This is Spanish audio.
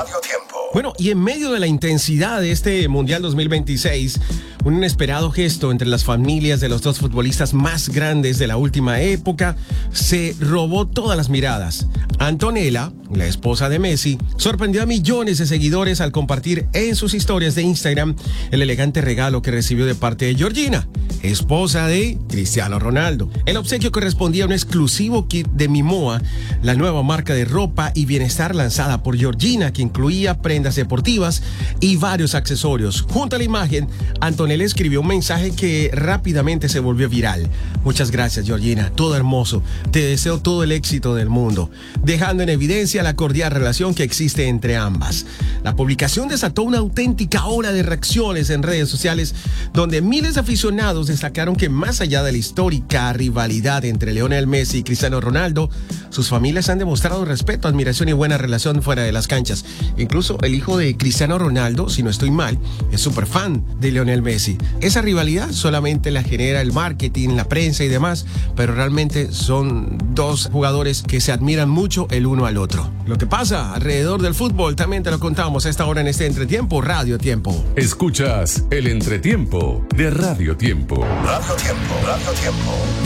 Radio Tiempo. Bueno, y en medio de la intensidad de este Mundial 2026, un inesperado gesto entre las familias de los dos futbolistas más grandes de la última época se robó todas las miradas. Antonella, la esposa de Messi, sorprendió a millones de seguidores al compartir en sus historias de Instagram el elegante regalo que recibió de parte de Georgina, esposa de Cristiano Ronaldo. El obsequio correspondía a un exclusivo kit de Mimoa, la nueva marca de ropa y bienestar lanzada por Georgina, que incluía prendas deportivas y varios accesorios. Junto a la imagen, Antonella escribió un mensaje que rápidamente se volvió viral. Muchas gracias, Georgina, todo hermoso. Te deseo todo el éxito del mundo, dejando en evidencia la cordial relación que existe entre ambas. La publicación desató una auténtica ola de reacciones en redes sociales, donde miles de aficionados destacaron que más allá de la histórica rivalidad entre Lionel Messi y Cristiano Ronaldo, sus familias han demostrado respeto, admiración y buena relación fuera de las canchas. Incluso el hijo de Cristiano Ronaldo, si no estoy mal, es súper fan de Lionel Messi. Esa rivalidad solamente la genera el marketing, la prensa y demás, pero realmente son dos jugadores que se admiran mucho el uno al otro. Lo que pasa alrededor del fútbol también te lo contamos a esta hora en este Entretiempo, Radio Tiempo. Escuchas el Entretiempo de Radio Tiempo. Radio Tiempo, Radio Tiempo.